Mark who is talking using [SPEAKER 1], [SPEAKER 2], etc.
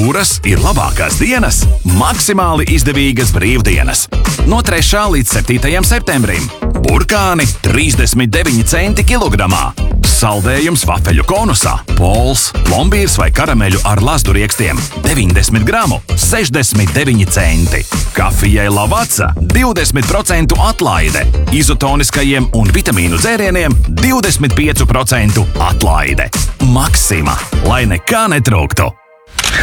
[SPEAKER 1] Kuras ir labākās dienas? Maksimāli izdevīgas brīvdienas. No 3. līdz 7. septembrim. Burkāni 39 centi kilogramā. Saldējums vafeļu konusā. Pols, plombīrs vai karameļu ar lazduriekstiem 90 gramu 69 centi. Kafijai Lavazza 20% atlaide. Izotoniskajiem un vitamīnu dzērieniem 25% atlaide. Maksima, lai nekā netrūktu!